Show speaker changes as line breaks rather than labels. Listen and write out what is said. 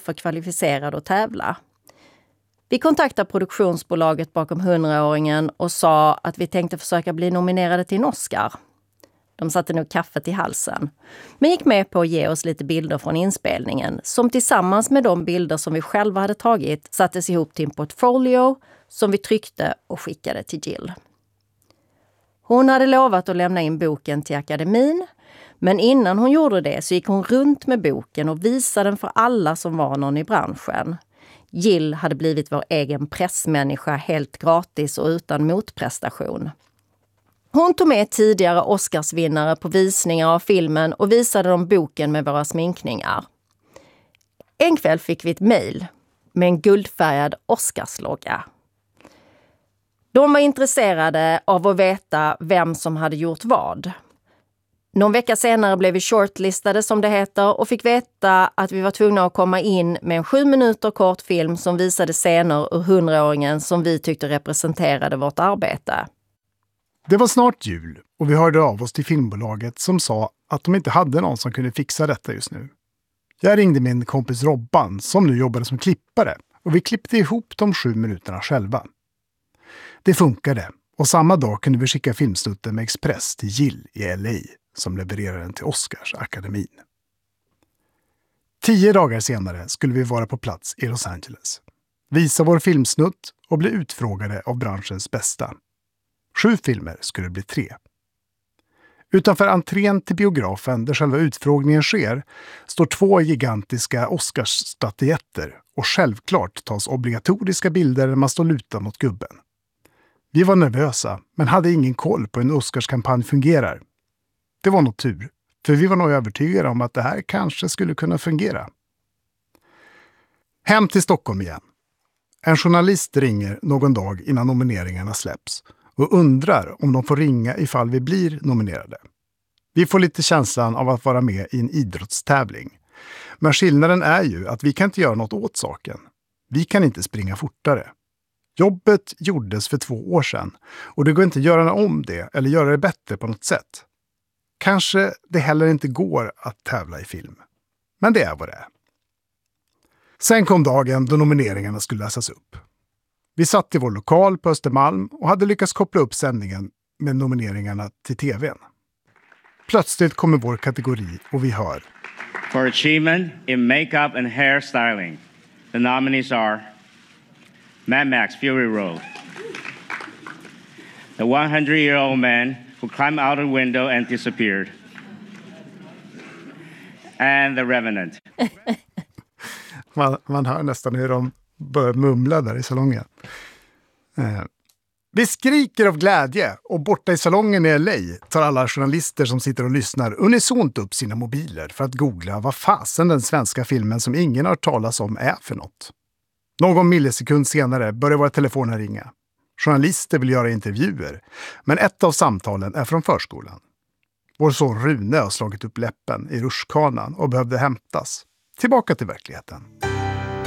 därför kvalificerad att tävla. Vi kontaktade produktionsbolaget bakom 100-åringen och sa att vi tänkte försöka bli nominerade till en Oscar. De satte nog kaffet i halsen, men gick med på att ge oss lite bilder från inspelningen som tillsammans med de bilder som vi själva hade tagit sattes ihop till en portfolio som vi tryckte och skickade till Jill. Hon hade lovat att lämna in boken till akademin, men innan hon gjorde det så gick hon runt med boken och visade den för alla som var någon i branschen. Jill hade blivit vår egen pressmänniska helt gratis och utan motprestation. Hon tog med tidigare Oscarsvinnare på visningar av filmen och visade dem boken med våra sminkningar. En kväll fick vi ett mejl med en guldfärgad Oscarslogga. De var intresserade av att veta vem som hade gjort vad. Någon vecka senare blev vi shortlistade som det heter och fick veta att vi var tvungna att komma in med en 7 minuter kort film som visade scener ur 100-åringen som vi tyckte representerade vårt arbete.
Det var snart jul och vi hörde av oss till filmbolaget som sa att de inte hade någon som kunde fixa detta just nu. Jag ringde min kompis Robban som nu jobbade som klippare och vi klippte ihop de 7 minuterna själva. Det funkade och samma dag kunde vi skicka filmsnutten med Express till Jill i LA som levererade den till Oscarsakademin. 10 dagar senare skulle vi vara på plats i Los Angeles. Visa vår filmsnutt och bli utfrågade av branschens bästa. 7 filmer skulle bli 3. Utanför entrén till biografen där själva utfrågningen sker står 2 gigantiska Oscarsstatyetter och självklart tas obligatoriska bilder när man står lutad mot gubben. Vi var nervösa men hade ingen koll på hur en Oscarskampanj fungerar. Det var nog tur, för vi var nog övertygade om att det här kanske skulle kunna fungera. Hem till Stockholm igen. En journalist ringer någon dag innan nomineringarna släpps och undrar om de får ringa ifall vi blir nominerade. Vi får lite känslan av att vara med i en idrottstävling. Men skillnaden är ju att vi kan inte göra något åt saken. Vi kan inte springa fortare. Jobbet gjordes för 2 år sedan och det går inte att göra om det eller göra det bättre på något sätt. Kanske det heller inte går att tävla i film. Men det är vad det är. Sen kom dagen då nomineringarna skulle läsas upp. Vi satt i vår lokal på Östermalm och hade lyckats koppla upp sändningen med nomineringarna till tvn. Plötsligt kommer vår kategori och vi hör:
For achievement in makeup and hairstyling, the nominees are Mad Max Fury Road, the 100-year-old man who climbed out a window and disappeared, and The Revenant.
Man hör nästan hur de börjar mumla där i salongen. Vi skriker av glädje och borta i salongen i LA tar alla journalister som sitter och lyssnar unisont upp sina mobiler för att googla vad fasen den svenska filmen som ingen har talas om är för något. Någon millisekund senare börjar våra telefoner ringa. Journalister vill göra intervjuer, men ett av samtalen är från förskolan. Vår son Rune har slagit upp läppen i rutschkanan och behövde hämtas. Tillbaka till verkligheten.